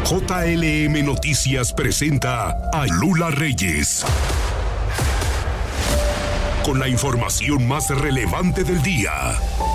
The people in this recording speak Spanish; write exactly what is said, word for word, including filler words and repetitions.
J L M Noticias presenta a Lula Reyes con la información más relevante del día.